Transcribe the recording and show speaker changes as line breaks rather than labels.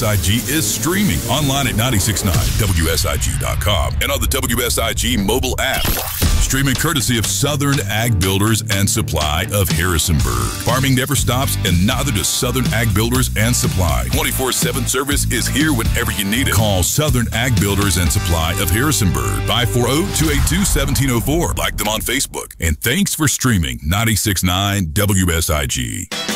WSIG is streaming online at 969WSIG.com and on the WSIG mobile app. Streaming courtesy of Southern Ag Builders and Supply of Harrisonburg. Farming never stops, and neither does Southern Ag Builders and Supply. 24/7 service is here whenever you need it. Call Southern Ag Builders and Supply of Harrisonburg, 540-282-1704. Like them on Facebook. And thanks for streaming 96.9 WSIG.